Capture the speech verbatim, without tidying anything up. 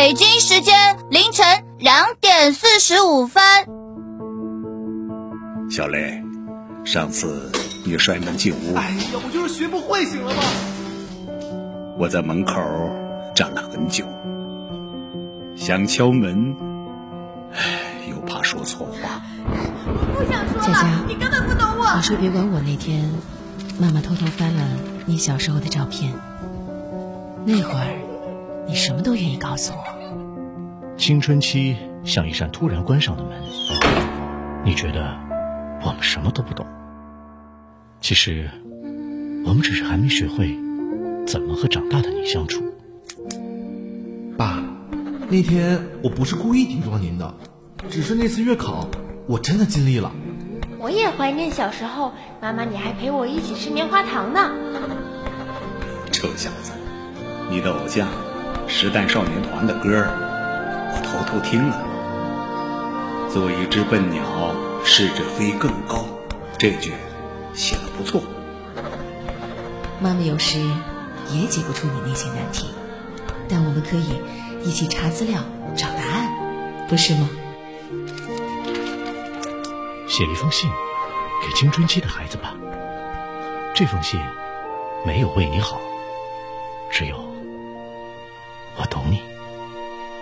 北京时间凌晨两点四十五分。 小雷，上次你摔门进屋， 哎呀，我就是学不会，行了吗？ 我在门口站了很久，想敲门，又怕说错话。 我不想说了， 佳佳， 你根本不懂我。 你说别管我那天，妈妈偷偷翻了你小时候的照片，那会儿你什么都愿意告诉我。 青春期像一扇突然关上的门，你觉得我们什么都不懂，其实我们只是还没学会怎么和长大的你相处。 爸，那天我不是故意顶撞您的，只是那次月考我真的尽力了。 我也怀念小时候，妈妈你还陪我一起吃棉花糖呢。 臭小子，你的偶像时代少年团的歌我偷偷听了。做一只笨鸟，试着飞更高，这句写得不错。 妈妈有时也解不出你那些难题，但我们可以一起查资料找答案，不是吗？ 写一封信给青春期的孩子吧，这封信没有为你好，只有我懂你。